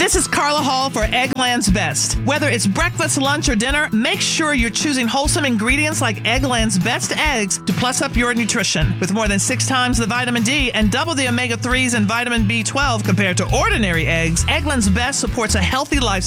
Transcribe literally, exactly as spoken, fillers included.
This is Carla Hall for Eggland's Best. Whether it's breakfast, lunch, or dinner, make sure you're choosing wholesome ingredients like Eggland's Best Eggs to plus up your nutrition. With more than six times the vitamin D and double the omega threes and vitamin B twelve compared to ordinary eggs, Eggland's Best supports a healthy lifestyle